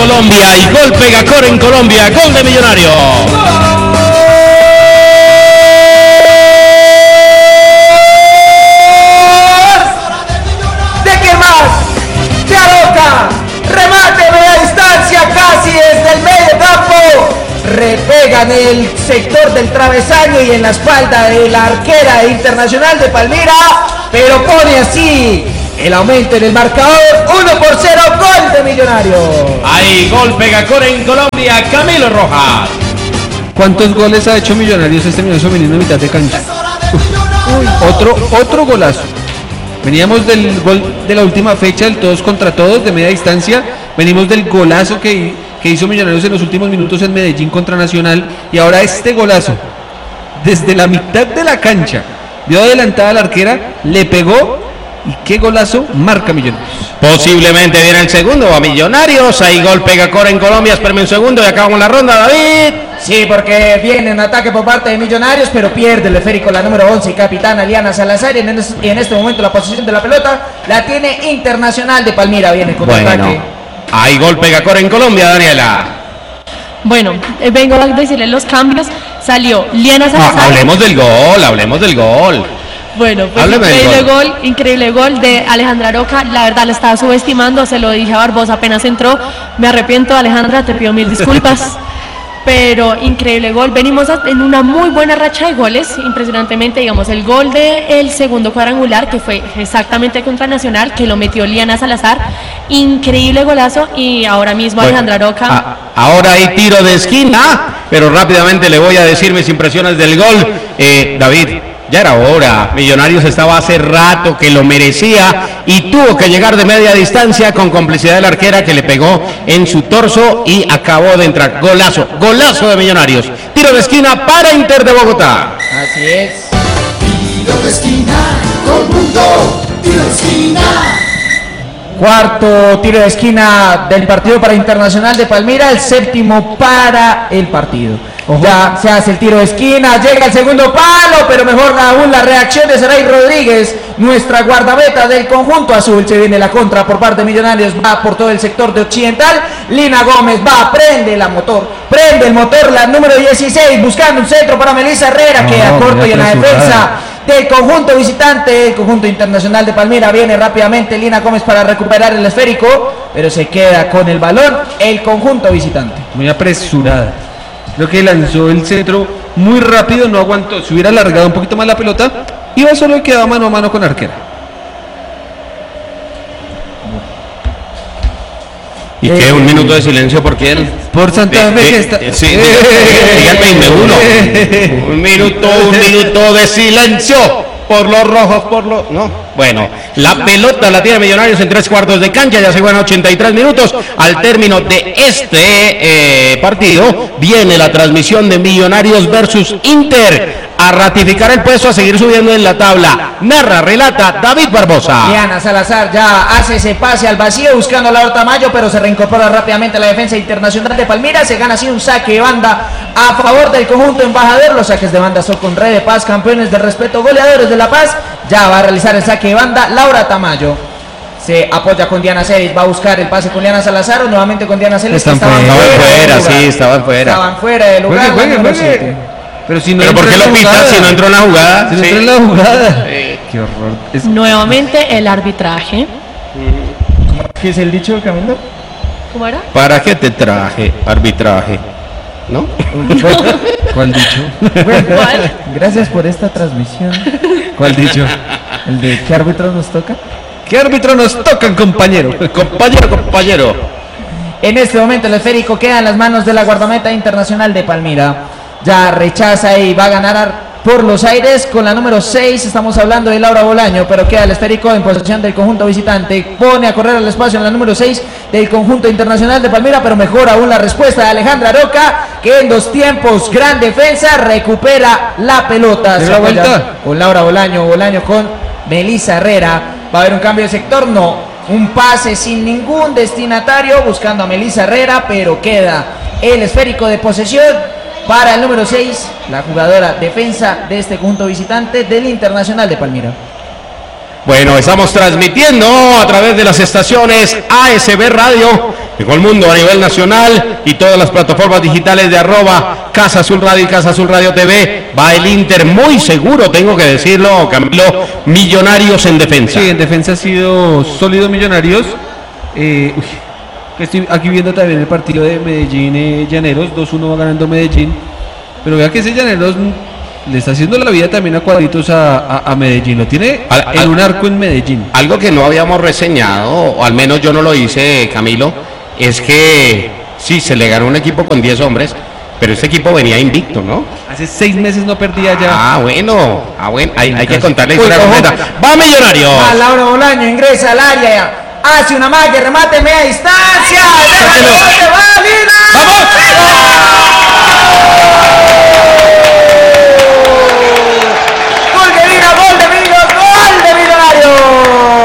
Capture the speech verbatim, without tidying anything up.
Colombia y gol Pegacor en Colombia, gol de Millonarios. ¿De qué más? De Aroca, remate media distancia casi desde el medio campo. Repega en el sector del travesaño y en la espalda de la arquera de Internacional de Palmira, pero pone así el aumento en el marcador, uno por cero, gol de Millonarios. Hay gol Pegacor en Colombia, Camilo Rojas. ¿Cuántos goles ha hecho Millonarios este Millonarios femenino en mitad de cancha? Uy, otro, otro golazo. Veníamos del gol de la última fecha, el todos contra todos, de media distancia. Venimos del golazo que, que hizo Millonarios en los últimos minutos en Medellín contra Nacional. Y ahora este golazo, desde la mitad de la cancha, dio adelantada a la arquera, le pegó. ¿Y qué golazo marca Millonarios? Posiblemente viene el segundo a Millonarios. Hay gol Pegacor en Colombia. Espérame un segundo y acabamos la ronda, David. Sí, porque viene en ataque por parte de Millonarios, pero pierde el esférico la número once y capitana Liana Salazar. Y en, es, y en este momento la posición de la pelota la tiene Internacional de Palmira. Viene con bueno, ataque. Hay gol Pegacor en Colombia, Daniela. Bueno, eh, vengo a decirles los cambios. Salió Liana Salazar. Ah, hablemos del gol, hablemos del gol. Bueno, pues Hábleme increíble gol. gol, increíble gol de Alejandra Aroca. La verdad la estaba subestimando, se lo dije a Barbosa apenas entró. Me arrepiento, Alejandra, te pido mil disculpas. Pero increíble gol. Venimos en una muy buena racha de goles, impresionantemente, digamos, el gol del segundo cuadrangular, que fue exactamente contra Nacional, que lo metió Liana Salazar. Increíble golazo, y ahora mismo Bueno, Alejandra Aroca. a, ahora hay tiro de esquina, pero rápidamente le voy a decir mis impresiones del gol. Eh, David, ya era hora. Millonarios estaba hace rato que lo merecía y tuvo que llegar de media distancia con complicidad de la arquera que le pegó en su torso y acabó de entrar. Golazo, golazo de Millonarios. Tiro de esquina para Inter de Bogotá. Así es. Tiro de esquina, conjunto, tiro de esquina. Cuarto tiro de esquina del partido para Internacional de Palmira, el séptimo para el partido. Ojo. Ya se hace el tiro de esquina, llega el segundo palo, pero mejor aún la reacción de Saray Rodríguez, nuestra guardameta del conjunto azul. Se viene la contra por parte de Millonarios, va por todo el sector de Occidental. Lina Gómez va, prende la motor, prende el motor, la número dieciséis, buscando un centro para Melissa Herrera, no, queda corto y en la defensa del conjunto visitante, el conjunto Internacional de Palmira. Viene rápidamente Lina Gómez para recuperar el esférico, pero se queda con el balón el conjunto visitante. Muy apresurada. Creo que lanzó el centro muy rápido, no aguantó. Si hubiera alargado un poquito más la pelota, iba solo y quedaba mano a mano con arquera. ¿Y qué? ¿Un minuto de silencio por quién? Por Santa Fe que está... Sí, díganme uno. Un minuto, un minuto de silencio por los rojos, por los... No, bueno, la pelota la tiene Millonarios en tres cuartos de cancha, ya se van ochenta y tres minutos. Al término de este eh, partido, viene la transmisión de Millonarios versus Inter. A ratificar el puesto, a seguir subiendo en la tabla. Narra, relata David Barbosa. Liana Salazar ya hace ese pase al vacío buscando a Laura Tamayo, pero se reincorpora rápidamente la defensa Internacional de Palmira. Se gana así un saque de banda a favor del conjunto embajador. Los saques de banda son con Red de Paz, campeones de respeto, goleadores de La Paz. Ya va a realizar el saque de banda Laura Tamayo. Se apoya con Diana Celis, va a buscar el pase con Liana Salazar o nuevamente con Diana Celis. Están estaban fuera, fuera, sí, estaban fuera. Estaban fuera del lugar. Juegue, juegue, juegue. Pero si no ¿Pero por qué lo pitas si no entró en la jugada? Si no Sí. entró en la jugada. Sí. Qué horror. Es... Nuevamente el arbitraje. ¿Qué es el dicho, Camilo? ¿Cómo era? ¿Para qué te traje arbitraje? ¿No? ¿Cuál dicho? Bueno, ¿Cuál? gracias por esta transmisión. ¿Cuál dicho? ¿El de qué árbitros nos toca? ¿Qué árbitro nos tocan, compañero? Compañero, compañero. En este momento el esférico queda en las manos de la guardameta Internacional de Palmira. Ya rechaza y va a ganar por los aires con la número seis. Estamos hablando de Laura Bolaño, pero queda el esférico en posesión del conjunto visitante. Pone a correr al espacio en la número seis del conjunto Internacional de Palmira, pero mejor aún la respuesta de Alejandra Aroca, que en dos tiempos, gran defensa, recupera la pelota. ¿De Se la apoya vuelta? con Laura Bolaño, Bolaño con Melissa Herrera. ¿Va a haber un cambio de sector? No. Un pase sin ningún destinatario buscando a Melissa Herrera, pero queda el esférico de posesión para el número seis, la jugadora defensa de este conjunto visitante del Internacional de Palmira. Bueno, estamos transmitiendo a través de las estaciones A S B Radio Gol Mundo a nivel nacional y todas las plataformas digitales de arroba Casa Azul Radio y Casa Azul Radio T V. Va el Inter muy seguro, tengo que decirlo, Camilo. Millonarios en defensa. Sí, en defensa ha sido sólido Millonarios. Eh, uy, que estoy aquí viendo también el partido de Medellín eh, Llaneros. dos uno va ganando Medellín. Pero vea que ese Llaneros le está haciendo la vida también a cuadritos a, a, a Medellín. Lo tiene al, en al, un arco en Medellín. Algo que no habíamos reseñado, o al menos yo no lo hice, Camilo, es que sí, se le ganó un equipo con diez hombres, pero este equipo venía invicto, ¿no? Hace seis meses no perdía ya. Ah, bueno, ah, bueno. Hay, hay que contarle la historia completa. ¡Va Millonarios! A Laura Bolaño ingresa al área, hace una magia, remate media distancia. ¡Vamos!